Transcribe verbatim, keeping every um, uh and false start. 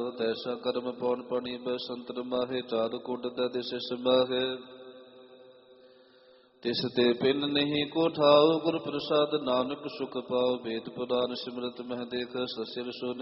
ਤੈਸਾ ਕਰਮ ਪੌਣ ਪਣੀ ਬਸੰਤਰ ਮਾਹੇ ਚਾਰ ਕੁੰਡ ਦਾ ਦਿਸ ਸਮਾਹੇ ਤਿਸ ਤੇ ਪਿੰਨ ਨਹੀਂ ਕੋ ਠਾਉ ਗੁਰ ਪ੍ਰਸਾਦ ਨਾਨਕ ਸੁਖ ਪਾਉ ਬੇਦ ਪੁਰਾਨ ਸਿਮਰਤ ਮਹਿ ਦੇਖ ਸਸਿਰ ਸੋ